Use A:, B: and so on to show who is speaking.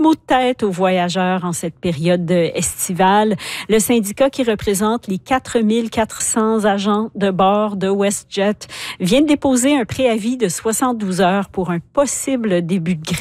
A: de maux de tête aux voyageurs en cette période estivale. Le syndicat qui représente les 4400 agents de bord de WestJet vient de déposer un préavis de 72 heures pour un possible début de grève.